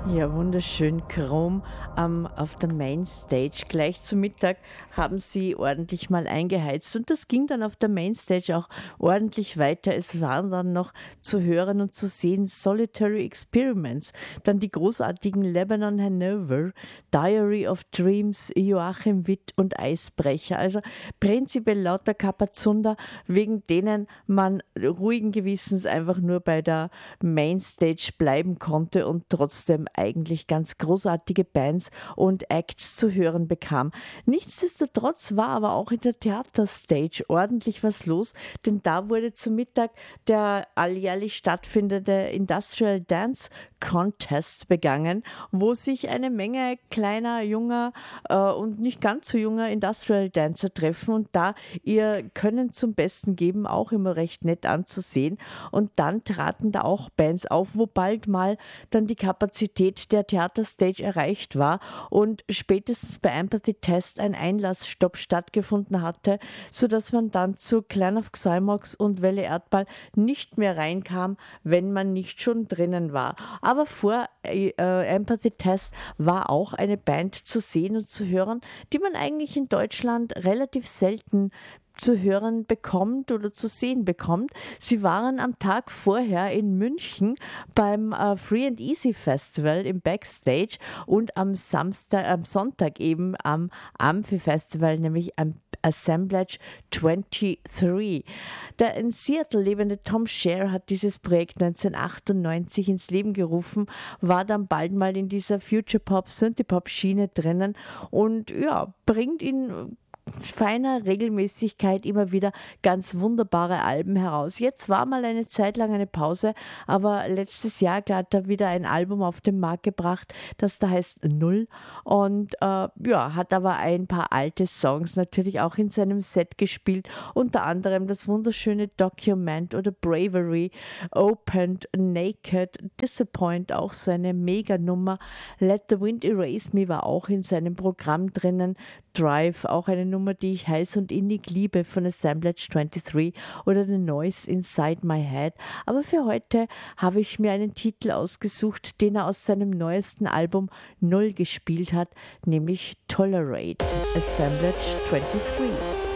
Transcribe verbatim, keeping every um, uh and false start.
Ja, wunderschön. Chrom ähm, auf der Mainstage. Gleich zu Mittag haben sie ordentlich mal eingeheizt und das ging dann auf der Mainstage auch ordentlich weiter. Es waren dann noch zu hören und zu sehen Solitary Experiments, dann die großartigen Lebanon Hanover, Diary of Dreams, Joachim Witt und Eisbrecher. Also prinzipiell lauter Kapazunder, wegen denen man ruhigen Gewissens einfach nur bei der Mainstage bleiben konnte und trotzdem eigentlich ganz großartige Bands und Acts zu hören bekam. Nichtsdestotrotz war aber auch in der Theaterstage ordentlich was los, denn da wurde zu Mittag der alljährlich stattfindende Industrial Dance Contest begangen, wo sich eine Menge kleiner, junger äh, und nicht ganz so junger Industrial Dancer treffen und da ihr Können zum Besten geben, auch immer recht nett anzusehen. Und dann traten da auch Bands auf, wo bald mal dann die Kapazität der Theaterstage erreicht war und spätestens bei Empathy Test ein Einlassstopp stattgefunden hatte, sodass man dann zu Clan of Xymox und Welle Erdball nicht mehr reinkam, wenn man nicht schon drinnen war. Aber vor äh, Empathy Test war auch eine Band zu sehen und zu hören, die man eigentlich in Deutschland relativ selten zu hören bekommt oder zu sehen bekommt. Sie waren am Tag vorher in München beim äh, Free and Easy Festival im Backstage und am Samstag, am Sonntag eben am Amphi Festival, nämlich am Assemblage dreiundzwanzig. Der in Seattle lebende Tom Scher hat dieses Projekt neunzehnhundertachtundneunzig ins Leben gerufen, war dann bald mal in dieser Future Pop, Synthie-Pop Schiene drinnen und ja, bringt ihn feiner Regelmäßigkeit immer wieder ganz wunderbare Alben heraus. Jetzt war mal eine Zeit lang eine Pause, aber letztes Jahr hat er wieder ein Album auf den Markt gebracht, das da heißt Null und äh, ja, hat aber ein paar alte Songs natürlich auch in seinem Set gespielt, unter anderem das wunderschöne Document oder Bravery, Opened, Naked, Disappoint, auch so eine Mega-Nummer. Let the Wind Erase Me war auch in seinem Programm drinnen. Drive, auch eine Nummer, die ich heiß und innig liebe von Assemblage dreiundzwanzig oder The Noise Inside My Head. Aber für heute habe ich mir einen Titel ausgesucht, den er aus seinem neuesten Album Null gespielt hat, nämlich Tolerate, Assemblage dreiundzwanzig.